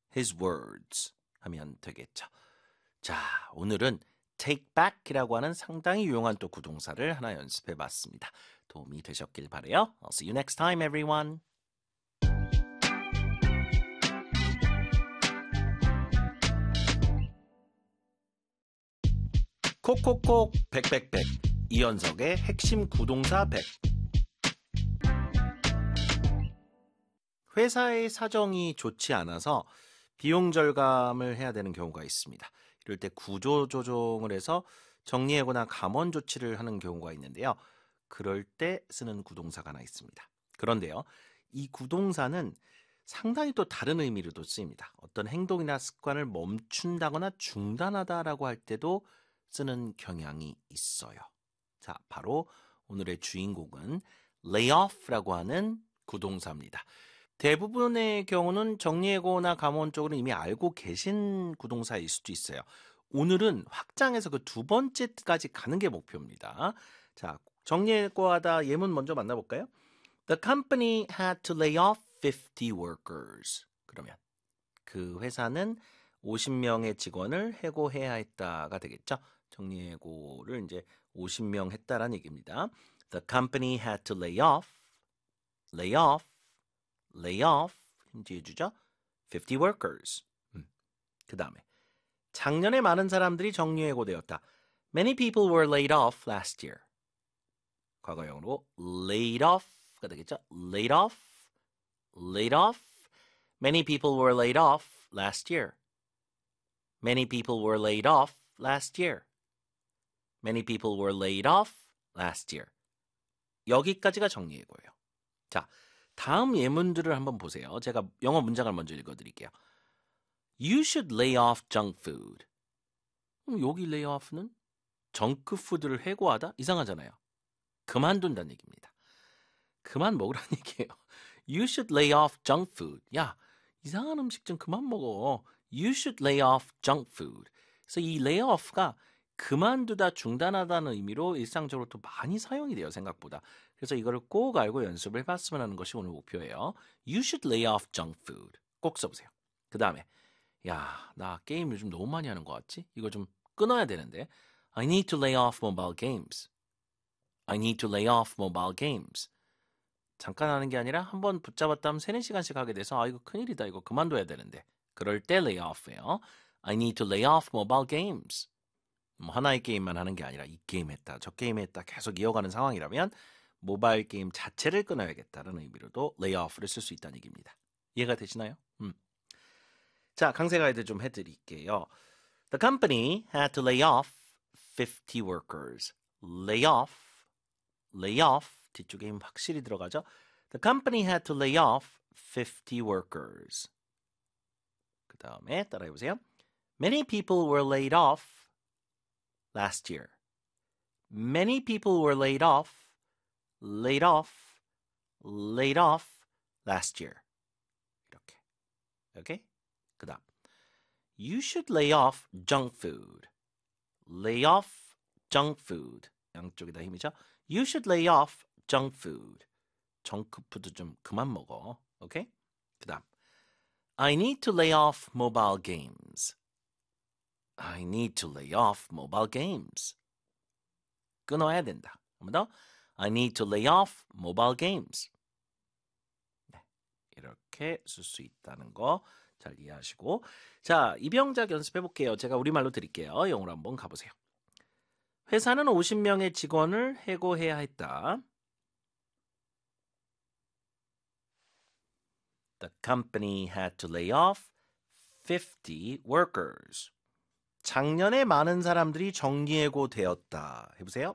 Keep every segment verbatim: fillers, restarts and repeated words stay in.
his words 하면 되겠죠. 자, 오늘은 take back이라고 하는 상당히 유용한 또 구동사를 하나 연습해 봤습니다. 도움이 되셨길 바라요. I'll see you next time, everyone. 콕콕콕 백백백 이연석의 핵심 구동사 백. 회사의 사정이 좋지 않아서 비용 절감을 해야 되는 경우가 있습니다. 이럴 때 구조조정을 해서 정리하거나 감원 조치를 하는 경우가 있는데요. 그럴 때 쓰는 구동사가 하나 있습니다. 그런데요, 이 구동사는 상당히 또 다른 의미로도 쓰입니다. 어떤 행동이나 습관을 멈춘다거나 중단하다라고 할 때도 쓰는 경향이 있어요. 자, 바로 오늘의 주인공은 lay off라고 하는 구동사입니다. 대부분의 경우는 정리해고나 감원 쪽으로 이미 알고 계신 구동사일 수도 있어요. 오늘은 확장해서 그 두 번째까지 가는 게 목표입니다. 자, 정리해고하다 예문 먼저 만나볼까요? The company had to lay off fifty workers. 그러면 그 회사는 오십 명의 직원을 해고해야 했다가 되겠죠. 정리해고를 이제 오십 명 했다라는 얘기입니다. The company had to lay off, lay off, lay off, 뒤에 주죠. fifty workers. 음. 그 다음에 작년에 많은 사람들이 정리해고되었다. Many people were laid off last year. 과거형으로 laid off가 되겠죠. laid off, laid off. Many people were laid off last year. Many people were laid off last year. Many people were laid off last year. 여기까지가 정리해고예요. 자, 다음 예문들을 한번 보세요. 제가 영어 문장을 먼저 읽어드릴게요. You should lay off junk food. 그럼 여기 lay off는 정크 푸드를 해고하다? 이상하잖아요. 그만둔다는 얘기입니다. 그만 먹으라는 얘기예요. You should lay off junk food. 야, 이상한 음식 좀 그만 먹어. You should lay off junk food. 그래서 이 lay off가 그만두다, 중단하다는 의미로 일상적으로 또 많이 사용이 돼요, 생각보다. 그래서 이거를 꼭 알고 연습을 해봤으면 하는 것이 오늘 목표예요. You should lay off junk food. 꼭 써보세요. 그 다음에 야, 나 게임 요즘 너무 많이 하는 것 같지? 이거 좀 끊어야 되는데. I need to lay off mobile games. I need to lay off mobile games. 잠깐 하는 게 아니라 한번 붙잡았다 하면 세네 시간씩 하게 돼서 아, 이거 큰일이다. 이거 그만둬야 되는데. 그럴 때 lay off예요. I need to lay off mobile games. 뭐 하나의 게임만 하는 게 아니라 이 게임 했다, 저 게임 했다 계속 이어가는 상황이라면 모바일 게임 자체를 끊어야겠다는 의미로도 lay off를 쓸 수 있다는 얘기입니다. 이해가 되시나요? 음. 자, 강세 가이드 좀 해드릴게요. The company had to lay off fifty workers. Lay off, lay off 뒤쪽에 힘 확실히 들어가죠. The company had to lay off fifty workers. 그 다음에 따라해보세요. Many people were laid off last year. Many people were laid off, laid off, laid off last year. 이렇게. 오케이? 그 다음. You should lay off junk food. Lay off junk food. 양쪽에다 힘이죠. You should lay off junk food. 정크푸드 좀 그만 먹어. 오케이? 그 다음. I need to lay off mobile games. I need to lay off mobile games. 끊어야 된다. 한 번 더. I need to lay off mobile games. 네, 이렇게 쓸 수 있다는 거 잘 이해하시고. 자, 이병작 연습해 볼게요. 제가 우리말로 드릴게요. 영어로 한번 가보세요. 회사는 오십 명의 직원을 해고해야 했다. The company had to lay off fifty workers. 작년에 많은 사람들이 정리해고되었다. 해보세요.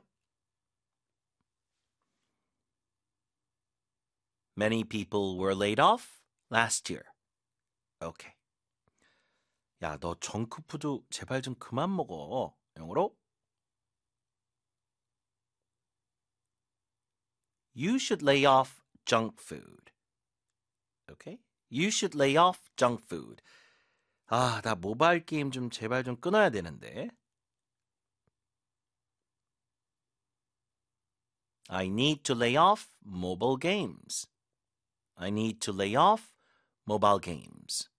Many people were laid off last year. 오케이. 야, 너 정크푸드 제발 좀 그만 먹어. 영어로 You should lay off junk food. 오케이? You should lay off junk food. 아, 나 모바일 게임 좀 제발 좀 끊어야 되는데. I need to lay off mobile games. I need to lay off mobile games.